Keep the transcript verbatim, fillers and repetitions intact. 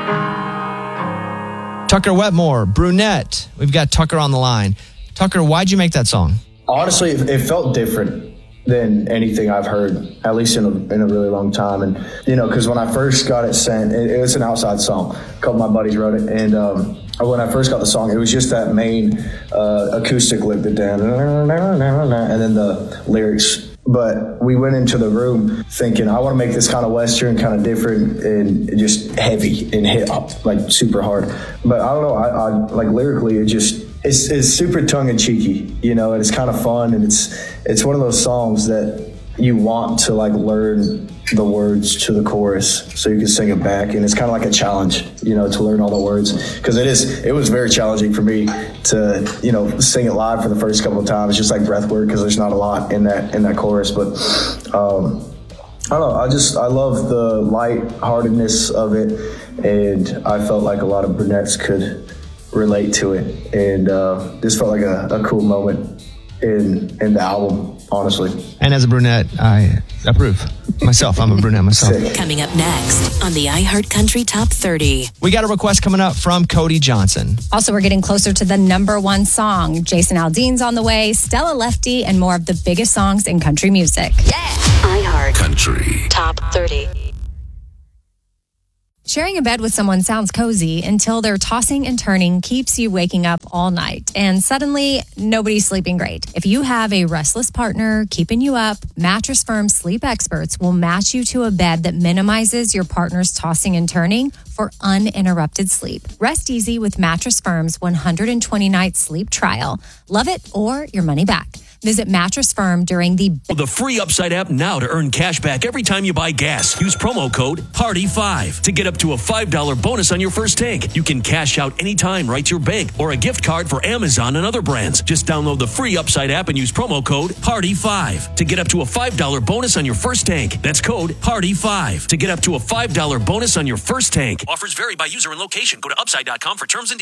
Tucker Wetmore, Brunette. We've got Tucker on the line. Tucker, why'd you make that song? Honestly, it, it felt different than anything I've heard, at least in a, in a really long time. And, you know, because when I first got it sent, it, it was an outside song. A couple of my buddies wrote it. And um, when I first got the song, it was just that main uh, acoustic lick, the down, and then the lyrics. But we went into the room thinking, I want to make this kind of Western, kind of different and just heavy and hit like super hard. But I don't know, I, I like lyrically, it just, it's, it's super tongue in cheeky, you know, and it's kind of fun. And it's, it's one of those songs that you want to like learn the words to the chorus so you can sing it back. And it's kind of like a challenge, you know, to learn all the words. Cause it is, it was very challenging for me to, you know, sing it live for the first couple of times. It's just like breath work cause there's not a lot in that, in that chorus. But, um, I don't know. I just, I love the lightheartedness of it. And I felt like a lot of brunettes could relate to it. And, uh, this felt like a, a cool moment in, in the album, honestly. And as a brunette, I approve. Myself, I'm a brunette myself. Sick. Coming up next on the iHeartCountry Top thirty. We got a request coming up from Cody Johnson. Also, we're getting closer to the number one song. Jason Aldean's on the way, Stella Lefty, and more of the biggest songs in country music. Yeah! iHeart Country Top thirty. Sharing a bed with someone sounds cozy until their tossing and turning keeps you waking up all night. And suddenly, nobody's sleeping great. If you have a restless partner keeping you up, Mattress Firm's sleep experts will match you to a bed that minimizes your partner's tossing and turning for uninterrupted sleep. Rest easy with Mattress Firm's one hundred twenty night sleep trial. Love it or your money back. Visit Mattress Firm during the... The free Upside app now to earn cash back every time you buy gas. Use promo code party five to get up to a five dollars bonus on your first tank. You can cash out anytime right to your bank or a gift card for Amazon and other brands. Just download the free Upside app and use promo code party five to get up to a five dollars bonus on your first tank. That's code party five to get up to a five dollars bonus on your first tank. Offers vary by user and location. Go to upside dot com for terms and